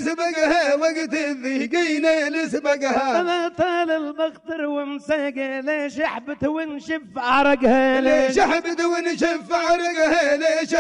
نسبقها وقت الذيقين نسبقها. ما طال المقطر ومساقه ليش شحبت ونشف عرقها ليش شحبت ونشف عرقها ليش